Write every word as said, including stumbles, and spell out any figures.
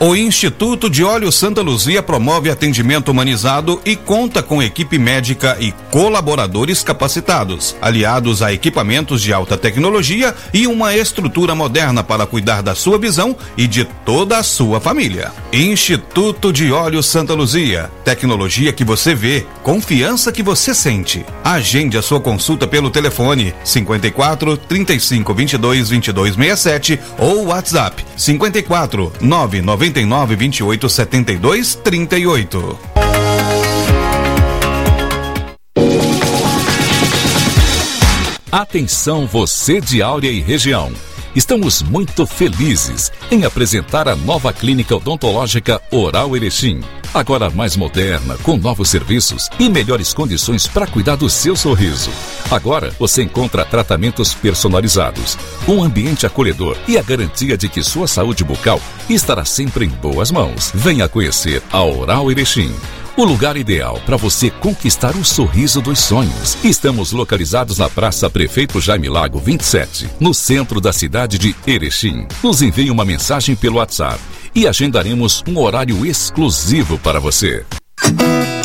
O Instituto de Olhos Santa Luzia promove atendimento humanizado e conta com equipe médica e colaboradores capacitados, aliados a equipamentos de alta tecnologia e uma estrutura moderna para cuidar da sua visão e de toda a sua família. Instituto de Olhos Santa Luzia, tecnologia que você vê, confiança que você sente. Agende a sua consulta pelo telefone cinquenta e quatro, trinta e cinco, vinte e dois, vinte e dois sessenta e sete ou WhatsApp cinquenta e quatro, nove nove nove, vinte e oito, setenta e dois, trinta e oito. Atenção, você de Áurea e região. Estamos muito felizes em apresentar a nova clínica odontológica Oral Erechim. Agora mais moderna, com novos serviços e melhores condições para cuidar do seu sorriso. Agora você encontra tratamentos personalizados, um ambiente acolhedor e a garantia de que sua saúde bucal estará sempre em boas mãos. Venha conhecer a Oral Erechim. O lugar ideal para você conquistar o sorriso dos sonhos. Estamos localizados na Praça Prefeito Jaime Lago vinte e sete, no centro da cidade de Erechim. Nos envie uma mensagem pelo WhatsApp e agendaremos um horário exclusivo para você.